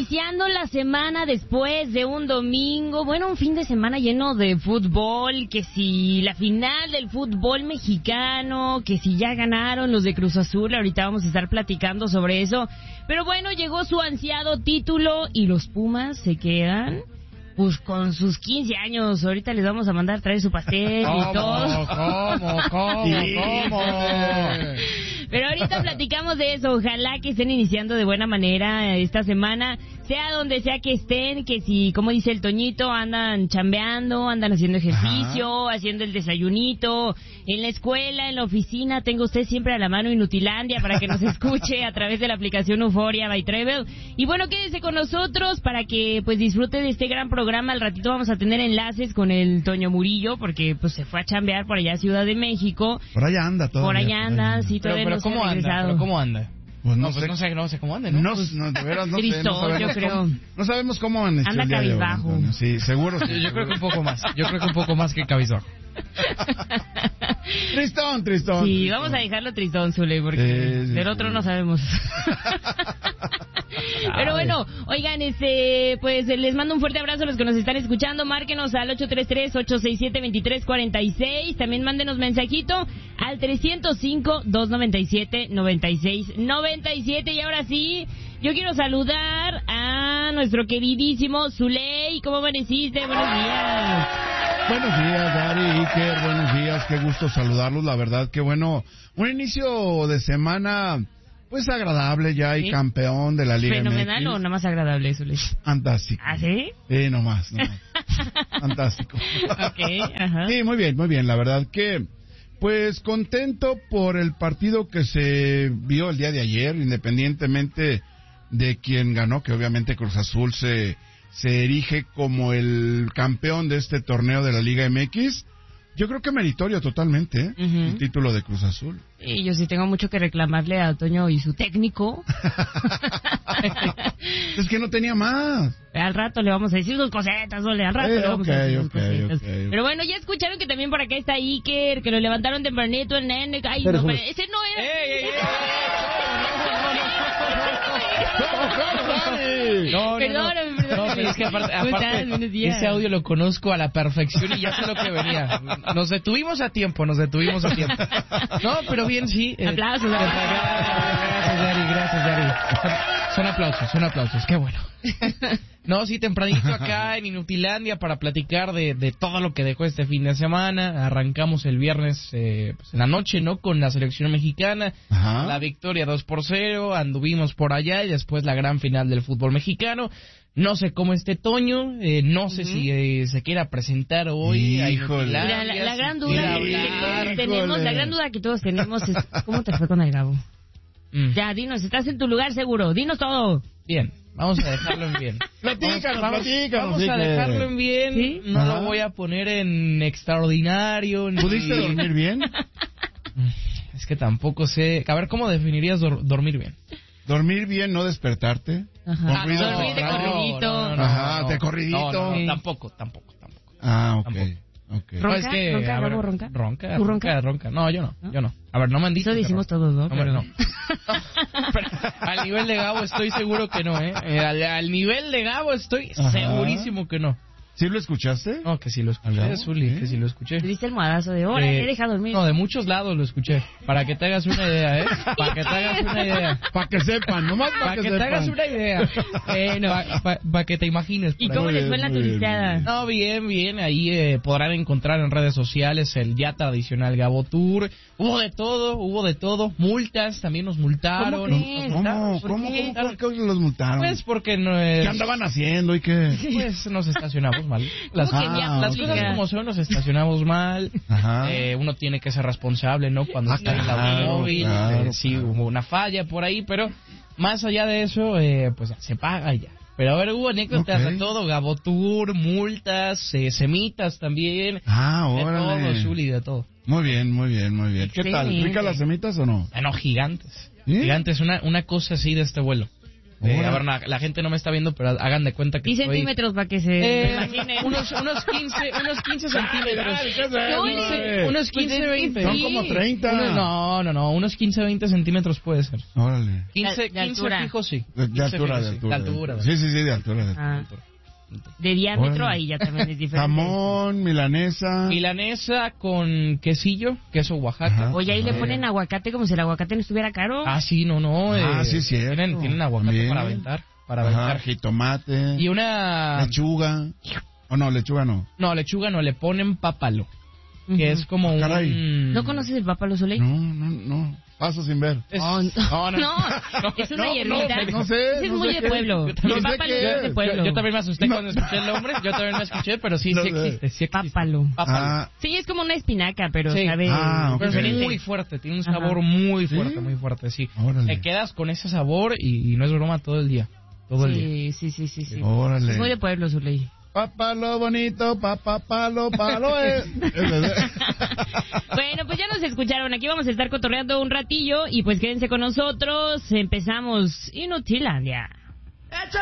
iniciando la semana después de un domingo, bueno, un fin de semana lleno de fútbol, que si la final del fútbol mexicano, que si ya ganaron los de Cruz Azul, ahorita vamos a estar platicando sobre eso, pero bueno, llegó su ansiado título y los Pumas se quedan pues con sus 15 años. Ahorita les vamos a mandar traer su pastel y todo. ¿Cómo? Pero ahorita platicamos de eso. Ojalá que estén iniciando de buena manera esta semana, sea donde sea que estén, que si, como dice el Toñito, andan chambeando, andan haciendo ejercicio, haciendo el desayunito, en la escuela, en la oficina, tenga usted siempre a la mano Inutilandia para que nos escuche a través de la aplicación Euforia by Travel. Y bueno, quédese con nosotros para que pues disfrute de este gran programa. Al ratito vamos a tener enlaces con el Toño Murillo, porque pues se fue a chambear por allá a Ciudad de México. Por allá anda todo. Por allá anda, sí, todavía pero no se ha ¿cómo anda? regresado. ¿Pero cómo anda? Pues no sé cómo anda, ¿no? De veras, no Tristón, sé. No sabemos yo creo. No sabemos cómo amaneció Anda el día de hoy, cabizbajo. Antonio. Sí, seguro. Sí, Yo creo que un poco más. Yo creo que un poco más que cabizbajo. Tristón. Sí, vamos a dejarlo tristón, Zule, porque del otro no sabemos. Pero bueno, oigan, pues les mando un fuerte abrazo a los que nos están escuchando. Márquenos al 833-867-2346. También mándenos mensajito al 305-297-9697. Y ahora sí, yo quiero saludar a nuestro queridísimo Zuley. ¿Cómo amaneciste? Buenos días. Buenos días, Dari, Iker, buenos días, qué gusto saludarlos, la verdad que bueno, un inicio de semana pues agradable ya y ¿sí? Campeón de la Liga ¿Fenomenal MX. o nada más agradable, Zuley? Fantástico. ¿Ah, sí? Sí, nomás. Fantástico. Ok, ajá. Sí, muy bien, la verdad que pues contento por el partido que se vio el día de ayer, independientemente de quién ganó, que obviamente Cruz Azul se erige como el campeón de este torneo de la Liga MX. Yo creo que meritorio totalmente, ¿eh? El título de Cruz Azul. Y yo sí tengo mucho que reclamarle a Toño y su técnico. Es que no tenía más. Al rato le vamos a decir sus cosetas, Ole, al rato le vamos a decir sus cosetas. Okay. Pero bueno, ya escucharon que también por acá está Iker, que lo levantaron tempranito, el nene. Ay, no, pero ese no era. Perdóname. No, pero es que aparte ese audio lo conozco a la perfección y ya sé lo que venía. Nos detuvimos a tiempo. No, pero bien, sí. Aplausos. Gracias, Dari. Son aplausos, qué bueno. No, sí, tempranito acá en Inutilandia para platicar de todo lo que dejó este fin de semana. Arrancamos el viernes pues en la noche, ¿no? Con la selección mexicana. Ajá. La victoria 2-0, anduvimos por allá y después la gran final del fútbol mexicano. No sé cómo esté Toño, no sé si se quiera presentar hoy. Híjole. Mira, la gran duda la gran duda que todos tenemos es ¿cómo te fue con el Gabo? Ya, dinos, estás en tu lugar seguro, dinos todo. Bien, vamos a dejarlo en bien. Platícanos. Vamos a dejarlo en bien. ¿Sí? No lo voy a poner en extraordinario. ¿Pudiste dormir bien? Es que tampoco sé. A ver, ¿cómo definirías dormir bien? Dormir bien, no despertarte. Ajá. Con ruido Dormir de raro. corridito. Ajá, de corridito. No, tampoco. Ah, ok. Tampoco. ¿Ronca? No, es que, ¿Ronca? a ver, ¿Gabo ronca? ¿Tú ronca? ronca. No, yo no. A ver, no me han dicho. Eso decimos todos, ¿no? No. Pero al nivel de Gabo estoy seguro que no, ¿eh? Al nivel de Gabo estoy segurísimo que no. ¿Sí lo escuchaste? No, que sí lo escuché, Zuli, que sí lo escuché. ¿Te diste almohadazo de hora? Te deja dormir. No, de muchos lados lo escuché. Para que te hagas una idea, ¿eh? Para que te hagas una idea. Para que sepan, nomás Para que te hagas una idea. Para que te imagines. ¿Y cómo les fue en la turisteada? No, bien. Ahí podrán encontrar en redes sociales el ya tradicional Gabo Tour. Hubo de todo. Multas, también nos multaron. ¿Cómo crees? ¿Cómo? ¿Por qué los multaron? Pues porque no ¿Qué andaban haciendo y qué? Pues nos estacionamos mal. Las las cosas como son, nos estacionamos mal. Ajá. Uno tiene que ser responsable, ¿no? Cuando está en el automóvil. Sí, hubo una falla por ahí, pero más allá de eso, pues se paga y ya. Pero a ver, hubo anécdotas de todo, Gabo Tour, multas, semitas también. Órale. De todo, Zuli, de todo. Muy bien. ¿Qué tal? ¿Rica las semitas o no? No, gigantes. ¿Sí? Gigantes, una cosa así de este vuelo. A ver, la gente no me está viendo, pero hagan de cuenta que ¿Y estoy... centímetros para que se imaginen? Unos 15 centímetros. Unos 15, 20. Son como 30. No, unos 15, 20 centímetros puede ser. Órale. 15 altura. fijo, sí. De altura, de altura. De altura. Sí, de altura. Ah. De diámetro, Órale. ahí ya también es diferente. Jamón, milanesa. Milanesa con quesillo, queso Oaxaca. Ajá. Oye, ahí le ponen aguacate como si el aguacate no estuviera caro. Ah, sí, no. Sí, cierto. Tienen aguacate También. para aventar. Ajá, jitomate. Y una... Lechuga. O no, lechuga no. No, lechuga no, le ponen pápalo. Que Ujú. es como Caray. un... ¿No conoces el pápalo, Soleil? No. Paso sin ver. No, es una hierbita. No sé. Ese es no muy sé de qué- pueblo. No El sé pápalo qué es de es. pueblo. Yo también me asusté cuando escuché el nombre. Yo también me escuché, pero sí No sé. existe. Sí existe. Pápalo. Ah, Sí, es como una espinaca, pero Sí. sabe Ah, ok. Pero es diferente. muy fuerte, tiene un Ajá. sabor muy fuerte, ¿Sí? muy fuerte, sí. Órale. Te quedas con ese sabor y no es broma todo el día. Todo el día. Sí. órale. Es muy de pueblo, Soleil. Papalo bonito, palo. Bueno, pues ya nos escucharon. Aquí vamos a estar cotorreando un ratillo y pues quédense con nosotros. Empezamos Inutilandia.